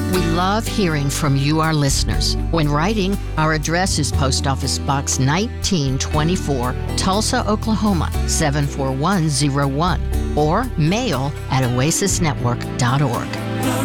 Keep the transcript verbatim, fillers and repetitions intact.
We love hearing from you, our listeners. When writing, our address is Post Office Box nineteen twenty-four, Tulsa, Oklahoma, seven four one zero one, or mail at oasis network dot org.